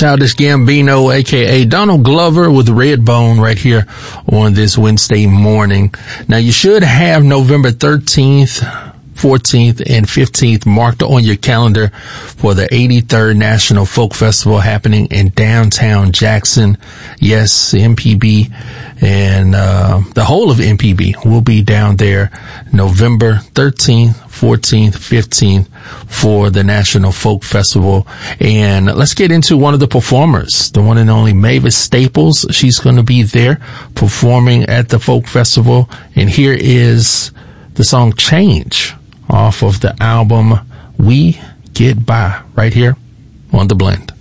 Childish Gambino, aka Donald Glover, with Redbone right here on this Wednesday morning. Now you should have November 13th, 14th, and 15th marked on your calendar for the 83rd National Folk Festival happening in downtown Jackson. Yes, MPB and the whole of MPB will be down there November 13th, 14th, 15th for the National Folk Festival. And let's get into one of the performers, the one and only Mavis Staples. She's going to be there performing at the Folk Festival. And here is the song Change off of the album We Get By right here on The Blend.